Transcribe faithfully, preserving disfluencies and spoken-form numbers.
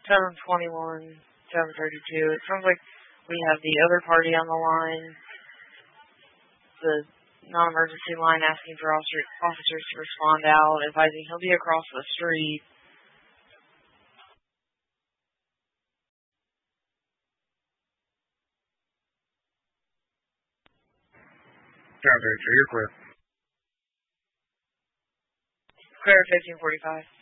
seven twenty-one, seven thirty-two. It sounds like we have the other party on the line, the non-emergency line, asking for officer, officers to respond out, advising he'll be across the street. Sounds right, you're clear. Clear at fifteen forty-five.